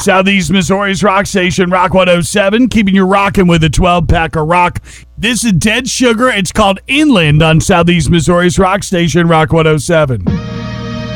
Southeast Missouri's Rock Station, Rock 107, keeping you rocking with a 12-pack of rock. This is Dead Sugar. It's called Inland on Southeast Missouri's Rock Station, Rock 107.